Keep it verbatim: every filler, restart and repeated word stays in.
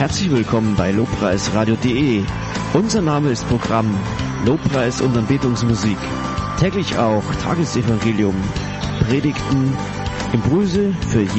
Herzlich willkommen bei lobpreisradio punkt de. Unser Name ist Programm Lobpreis und Anbetungsmusik. Täglich auch Tagesevangelium, Predigten, Impulse für